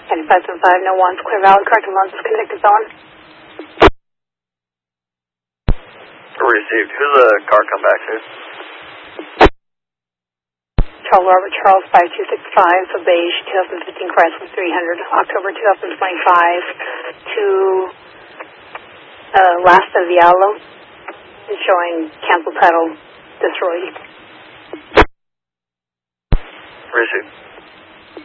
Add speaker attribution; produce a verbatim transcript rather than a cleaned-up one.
Speaker 1: And five seven five, no one's clear valid, correct, and one's connected zone.
Speaker 2: Received. Who's the car come back to?
Speaker 1: Charles Robert Charles five two six five, for beige twenty fifteen Chrysler three hundred, October twenty twenty-five to uh, Last of Yalo, is showing cancel title destroyed.
Speaker 2: Received.